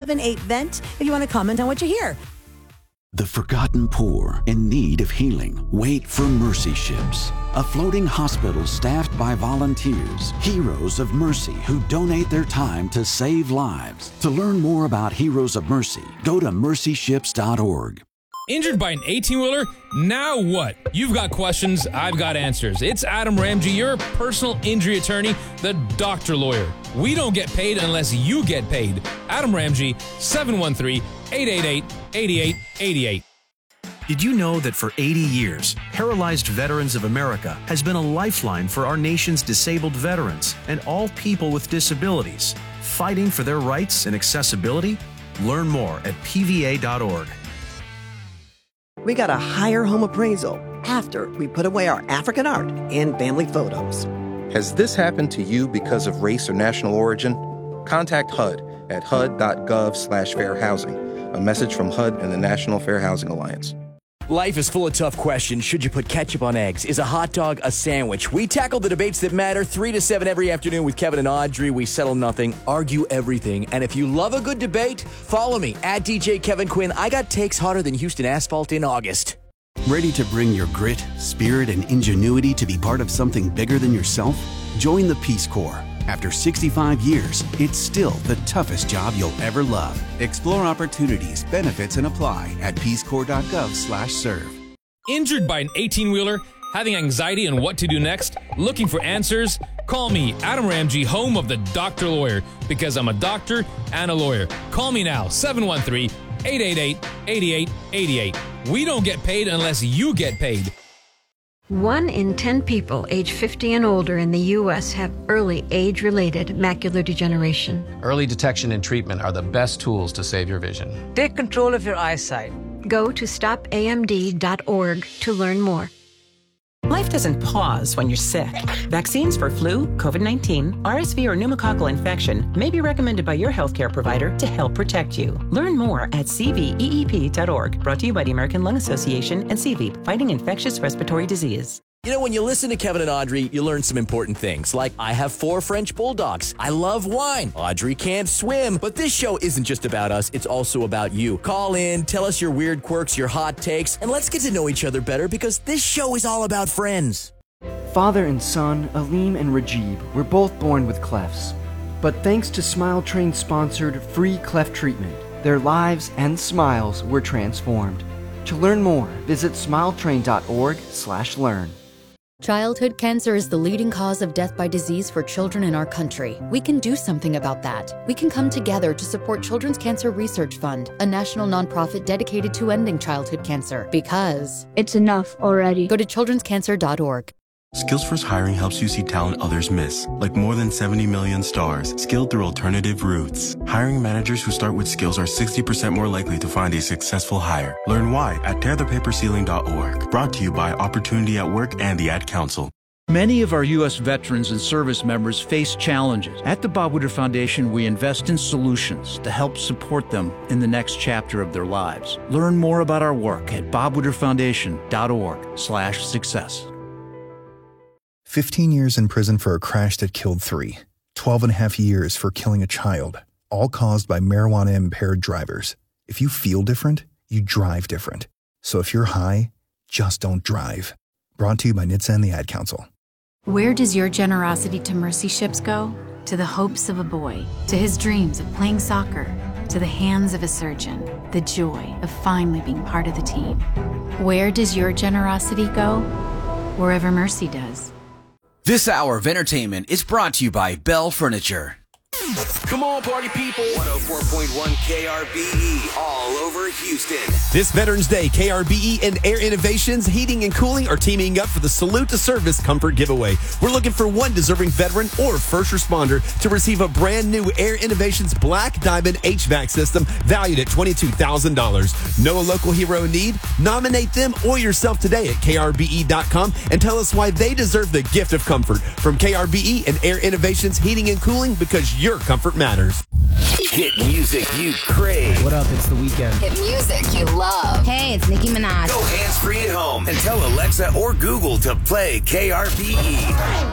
888-VENT if you want to comment on what you hear. The forgotten poor in need of healing wait for Mercy Ships, a floating hospital staffed by volunteers, heroes of mercy who donate their time to save lives. To learn more about Heroes of Mercy, go to mercyships.org. Injured by an 18-wheeler? Now what? You've got questions, I've got answers. It's Adam Ramsey, your personal injury attorney, the doctor lawyer. We don't get paid unless you get paid. Adam Ramsey, 713-888-8888. Did you know that for 80 years, Paralyzed Veterans of America has been a lifeline for our nation's disabled veterans and all people with disabilities, fighting for their rights and accessibility? Learn more at pva.org. We got a higher home appraisal after we put away our African art and family photos. Has this happened to you because of race or national origin? Contact HUD at hud.gov/fair housing. A message from HUD and the National Fair Housing Alliance. Life is full of tough questions. Should you put ketchup on eggs? Is a hot dog a sandwich? We tackle the debates that matter 3 to 7 every afternoon with Kevin and Audrey. We settle nothing, argue everything. And if you love a good debate, follow me at DJ Kevin Quinn. I got takes hotter than Houston asphalt in August. Ready to bring your grit, spirit, and ingenuity to be part of something bigger than yourself? Join the Peace Corps. After 65 years, it's still the toughest job you'll ever love. Explore opportunities, benefits, and apply at peacecorps.gov/serve. Injured by an 18-wheeler? Having anxiety on what to do next? Looking for answers? Call me, Adam Ramsey, home of the doctor lawyer, because I'm a doctor and a lawyer. Call me now, 713-888-8888. We don't get paid unless you get paid. 1 in 10 people age 50 and older in the U.S. have early age-related macular degeneration. Early detection and treatment are the best tools to save your vision. Take control of your eyesight. Go to stopamd.org to learn more. Life doesn't pause when you're sick. Vaccines for flu, COVID-19, RSV, or pneumococcal infection may be recommended by your healthcare provider to help protect you. Learn more at cveep.org. Brought to you by the American Lung Association and CVEEP, fighting infectious respiratory disease. You know, when you listen to Kevin and Audrey, you learn some important things, like I have 4 French bulldogs. I love wine. Audrey can't swim. But this show isn't just about us. It's also about you. Call in, tell us your weird quirks, your hot takes, and let's get to know each other better because this show is all about friends. Father and son, Aleem and Rajib, were both born with clefts. But thanks to Smile Train-sponsored free cleft treatment, their lives and smiles were transformed. To learn more, visit smiletrain.org/learn. Childhood cancer is the leading cause of death by disease for children in our country. We can do something about that. We can come together to support Children's Cancer Research Fund, a national nonprofit dedicated to ending childhood cancer. Because it's enough already. Go to childrenscancer.org. SkillsFirst Hiring helps you see talent others miss, like more than 70 million stars, skilled through alternative routes. Hiring managers who start with skills are 60% more likely to find a successful hire. Learn why at tearthepaperceiling.org. Brought to you by Opportunity at Work and the Ad Council. Many of our U.S. veterans and service members face challenges. At the Bob Woodward Foundation, we invest in solutions to help support them in the next chapter of their lives. Learn more about our work at bobwoodwardfoundation.org/success. 15 years in prison for a crash that killed 3. 12 and a half years for killing a child, all caused by marijuana-impaired drivers. If you feel different, you drive different. So if you're high, just don't drive. Brought to you by NHTSA and the Ad Council. Where does your generosity to Mercy Ships go? To the hopes of a boy, to his dreams of playing soccer, to the hands of a surgeon, the joy of finally being part of the team. Where does your generosity go? Wherever Mercy does. This hour of entertainment is brought to you by Bell Furniture. Come on, party people. 104.1 KRBE, all over Houston. This Veterans Day, KRBE and Air Innovations Heating and Cooling are teaming up for the Salute to Service Comfort Giveaway. We're looking for one deserving veteran or first responder to receive a brand new Air Innovations Black Diamond HVAC system valued at $22,000. Know a local hero in need? Nominate them or yourself today at krbe.com and tell us why they deserve the gift of comfort. From KRBE and Air Innovations Heating and Cooling, because your comfort matters. Hit music you crave. What up? It's The Weeknd. Hit music you love. Hey, it's Nicki Minaj. Go hands-free at home and tell Alexa or Google to play KRBE.